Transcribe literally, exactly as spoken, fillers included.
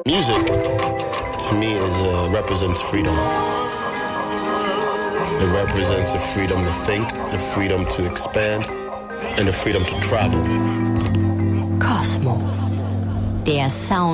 Music, to me, is uh, represents freedom. It represents the freedom to think, the freedom to expand, and the freedom to travel. Kosmo. Der Sound